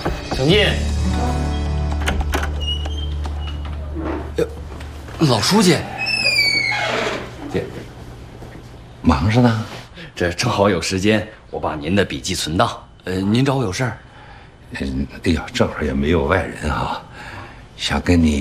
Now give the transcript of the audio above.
请进。 老书记， 忙着呢。 这正好有时间，我把您的笔记存档。您找我有事儿？ 哎呀，正好也没有外人啊，想跟你